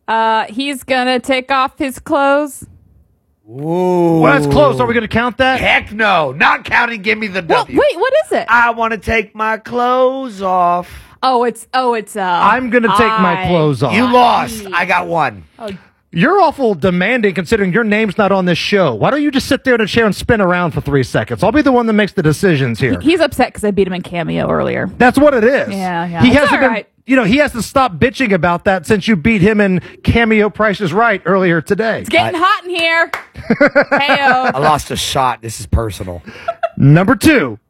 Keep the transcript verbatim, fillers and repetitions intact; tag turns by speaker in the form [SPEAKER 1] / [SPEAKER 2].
[SPEAKER 1] Uh, he's gonna take off his clothes.
[SPEAKER 2] Ooh.
[SPEAKER 3] Well, that's close. Are we going to count that?
[SPEAKER 2] Heck no. Not counting. Give me the
[SPEAKER 1] Well,
[SPEAKER 2] W.
[SPEAKER 1] wait, what is it?
[SPEAKER 2] I want to take my clothes off.
[SPEAKER 1] Oh, it's oh, it's. Uh,
[SPEAKER 3] I'm going to take my
[SPEAKER 1] I-
[SPEAKER 3] clothes off.
[SPEAKER 2] You lost. I got one.
[SPEAKER 1] Oh,
[SPEAKER 3] You're awful demanding considering your name's not on this show. Why don't you just sit there in a chair and spin around for three seconds? I'll be the one that makes the decisions here.
[SPEAKER 1] he's upset because I beat him in Cameo earlier.
[SPEAKER 3] That's what it is.
[SPEAKER 1] Yeah, yeah.
[SPEAKER 3] He
[SPEAKER 1] It's
[SPEAKER 3] hasn't
[SPEAKER 1] all
[SPEAKER 3] been,
[SPEAKER 1] right.
[SPEAKER 3] you know, he has to stop bitching about that since you beat him in Cameo Price is Right earlier today.
[SPEAKER 1] It's getting hot in here.
[SPEAKER 2] I
[SPEAKER 1] Heyo.
[SPEAKER 2] lost a shot. This is personal.
[SPEAKER 3] Number two,